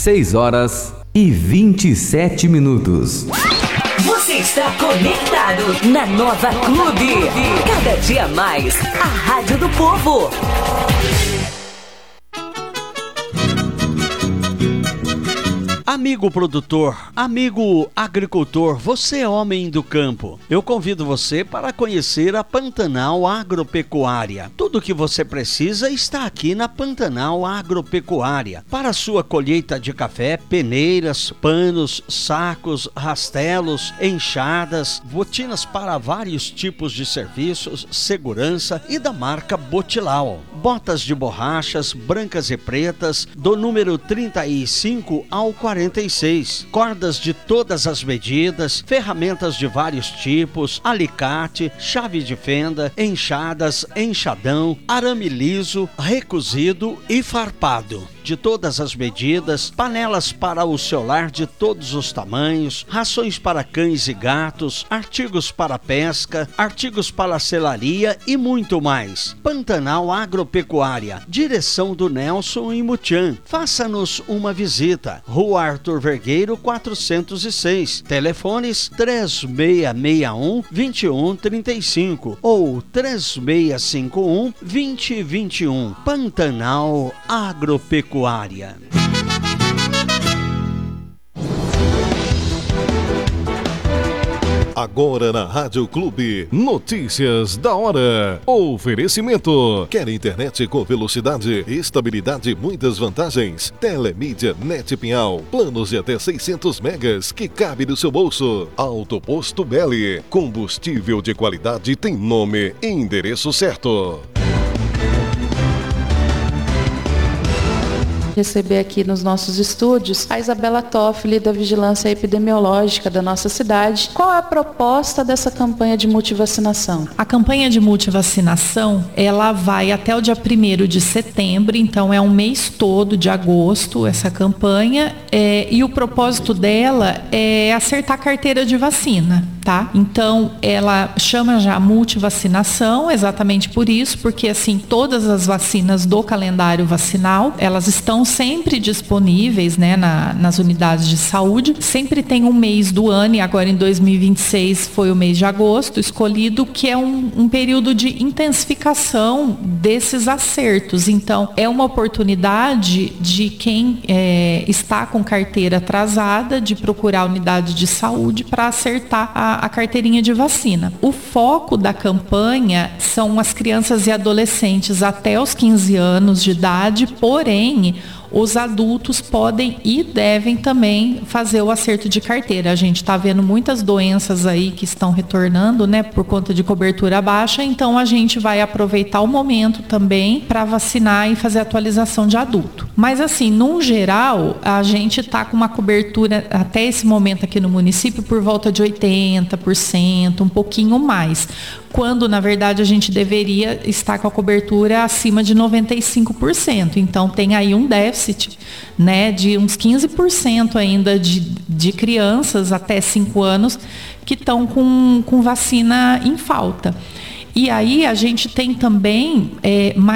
6h27. Você está conectado na Nova Clube. Cada dia mais, a Rádio do Povo. Amigo produtor, amigo agricultor, você é homem do campo. Eu convido você para conhecer a Pantanal Agropecuária. Tudo o que você precisa está aqui na Pantanal Agropecuária. Para a sua colheita de café, peneiras, panos, sacos, rastelos, enxadas, botinas para vários tipos de serviços, segurança e da marca Botilau. Botas de borrachas, brancas e pretas, do número 35 ao 46, cordas de todas as medidas, ferramentas de vários tipos, alicate, chave de fenda, enxadas, enxadão, arame liso, recozido e farpado. De todas as medidas, panelas para o seu lar de todos os tamanhos, rações para cães e gatos, artigos para pesca, artigos para selaria e muito mais. Pantanal Agropecuária, direção do Nelson e Mutian. Faça-nos uma visita. Rua Arthur Vergueiro 406, telefones 3661-2135 ou 3651-2021. Pantanal Agropecuária. Agora na Rádio Clube, notícias da hora. Oferecimento. Quer internet com velocidade, estabilidade e muitas vantagens? Telemídia Net Pinhal. Planos de até 600 megas que cabe no seu bolso. Autoposto Belli. Combustível de qualidade tem nome e endereço certo. Receber aqui nos nossos estúdios a Isabela Toffoli, da Vigilância Epidemiológica da nossa cidade. Qual é a proposta dessa campanha de multivacinação? A campanha de multivacinação, ela vai até o dia 1º de setembro, então é um mês todo de agosto essa campanha, e o propósito dela é acertar a carteira de vacina, tá? Então, ela chama já multivacinação, exatamente por isso, porque assim, todas as vacinas do calendário vacinal, elas estão sempre disponíveis, né, nas unidades de saúde. Sempre tem um mês do ano, e agora em 2026 foi o mês de agosto escolhido, que é um período de intensificação desses acertos. Então, é uma oportunidade de quem está com carteira atrasada de procurar a unidade de saúde para acertar a carteirinha de vacina. O foco da campanha são as crianças e adolescentes até os 15 anos de idade, porém, os adultos podem e devem também fazer o acerto de carteira. A gente está vendo muitas doenças aí que estão retornando, né, por conta de cobertura baixa, então a gente vai aproveitar o momento também para vacinar e fazer a atualização de adulto. Mas assim, num geral, a gente está com uma cobertura até esse momento aqui no município por volta de 80%, um pouquinho mais, quando na verdade a gente deveria estar com a cobertura acima de 95%. Então tem aí um déficit, né, de uns 15% ainda de crianças até 5 anos que estão com vacina em falta. E aí a gente tem também